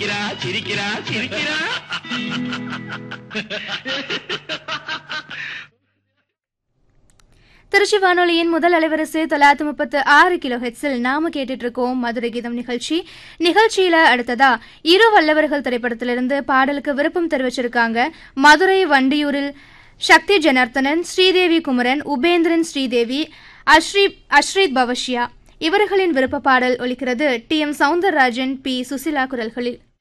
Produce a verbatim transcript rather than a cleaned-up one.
சிரிக்கிறா சிரிக்கிறா சிரிக்கிறா. திருச்சி வானொலியின் முதல் அலைவரிசை தொள்ளாயிரத்தி முப்பத்து ஆறு கிலோ ஹெட்ஸில் நாம கேட்டுட்டு இருக்கோம் மதுரை கீதம் நிகழ்ச்சி. நிகழ்ச்சியில அடுத்ததா இரு வல்லவர்கள் திரைப்படத்திலிருந்து பாடலுக்கு விருப்பம் தெரிவிச்சிருக்காங்க மதுரை வண்டியூரில் சக்தி ஜனார்த்தனன், ஸ்ரீதேவி குமரன், உபேந்திரன், ஸ்ரீதேவி, அஸ்ரீப் அஸ்ரீத் பவஷ்யா. இவர்களின் விருப்ப பாடல் ஒலிக்கிறது D M Soundararajan, B Susheela குரல்களில்.